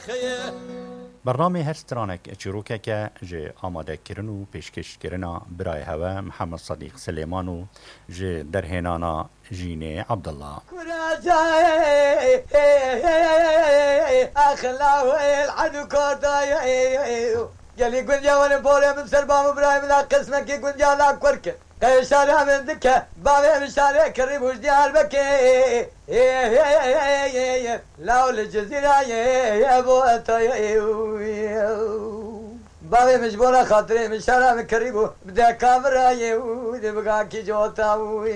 برنامه هر سترانک چیروکه که جه آماده کرن و پیشکش کرنا برای هوا محمد صدیق سلیمان و جه درهنانا جینه عبدالله أخلاوي العدو كورداي قال لي قنجا وانا بولي من سربام ابراهيم لا قسمك قنجا لا كورك قال شارع من دكه بابي من شارع كريم وجدي البكي لا الجزيرة يا بوتا بابي مجبورة خاطري من شارع من كريم بدا كاميرا يودي بقى كي جوتا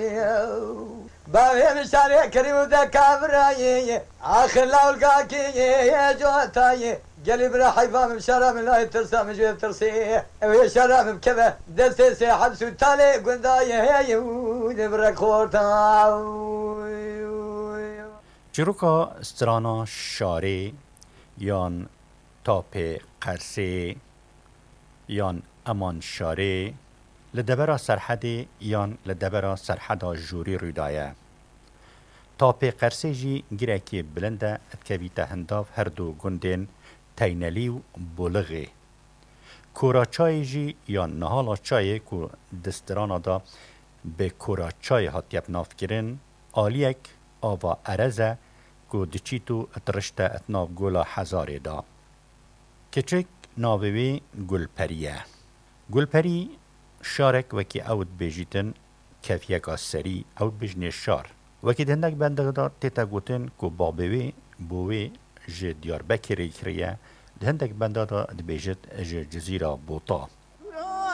بابي من شارع كريم بدا كاميرا آخر لا القاكي يا جوتا قلب راح يفهم بشارع من لا يترسى من جوه ترسي ويا شارع من كذا دستي سي حبس وتالي قنداي هي ونبرك خورتا چیروکا سترانا شاری یان تاپ قرسی یان امان شاری لدبرا سرحدی یان لدبرا سرحدا جوری رویدایه تاپ قرسی جی گیرکی بلنده اتکبیت هنداف هر دو گندین تینلی و بولغی کورا چای جی یا نهالا چای که دسترانا دا به کورا چای هاتیب ناف کرن آلیک آوا ارزه که دچیتو اترشت اتناف گولا هزاری دا کچک ناوی گلپریه گلپری شارک وکی اود بیجیتن کفیک سری اود بجنی شار وکی دهندک بنده دا تیتا گوتن که بابوی بوی جه دیار بکری کریه دهندک بنده دا دبیجت جه جزیره بوتا